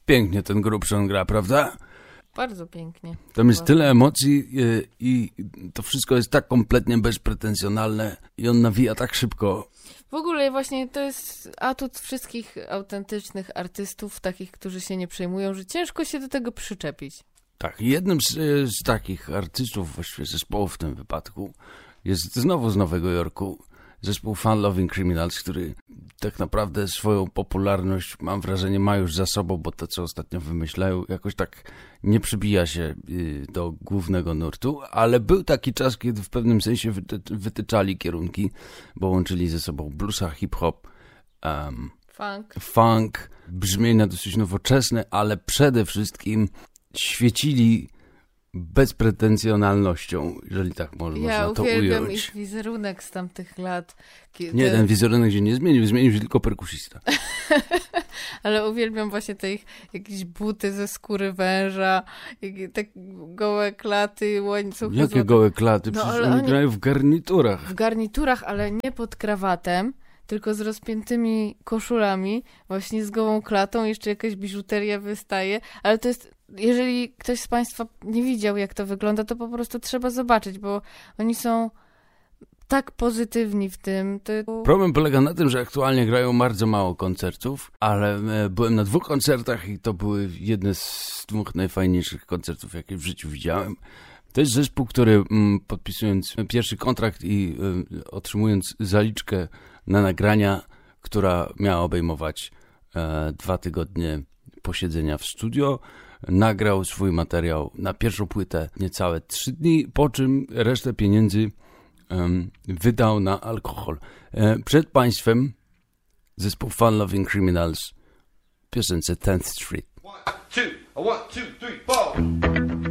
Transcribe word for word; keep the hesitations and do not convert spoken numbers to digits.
Pięknie ten Grubszon gra, prawda? Bardzo pięknie. Tam jest tyle emocji i, i to wszystko jest tak kompletnie bezpretensjonalne i on nawija tak szybko. W ogóle właśnie to jest atut wszystkich autentycznych artystów, takich, którzy się nie przejmują, że ciężko się do tego przyczepić. Tak, jednym z, z takich artystów, właściwie zespołów w tym wypadku, jest znowu z Nowego Jorku zespół Fun Loving Criminals, który tak naprawdę swoją popularność, mam wrażenie, ma już za sobą, bo to, co ostatnio wymyślają, jakoś tak nie przybija się do głównego nurtu, ale był taki czas, kiedy w pewnym sensie wyty- wytyczali kierunki, bo łączyli ze sobą bluesa, hip-hop, um, funk. funk, brzmienia dosyć nowoczesne, ale przede wszystkim świecili bezpretensjonalnością, jeżeli tak można ja to uwielbiam ująć. ich wizerunek z tamtych lat. Kiedy... Nie, ten wizerunek się nie zmienił, zmienił się tylko perkusista. Ale uwielbiam właśnie te ich jakieś buty ze skóry węża, te gołe klaty, łańcuchy. Jakie złote. gołe klaty? No, Przecież ale oni oni- grają w garniturach. W garniturach, ale nie pod krawatem, tylko z rozpiętymi koszulami, właśnie z gołą klatą, jeszcze jakaś biżuteria wystaje, ale to jest, jeżeli ktoś z Państwa nie widział, jak to wygląda, to po prostu trzeba zobaczyć, bo oni są tak pozytywni w tym. To... Problem polega na tym, że aktualnie grają bardzo mało koncertów, ale e, byłem na dwóch koncertach i to były jedne z dwóch najfajniejszych koncertów, jakie w życiu widziałem. To jest zespół, który mm, podpisując pierwszy kontrakt i y, otrzymując zaliczkę na nagrania, która miała obejmować e, dwa tygodnie posiedzenia w studio, nagrał swój materiał na pierwszą płytę niecałe trzy dni, po czym resztę pieniędzy um, wydał na alkohol. E, przed Państwem zespół Fun Loving Criminals w piosence tenth Street. One, two, one, two, three.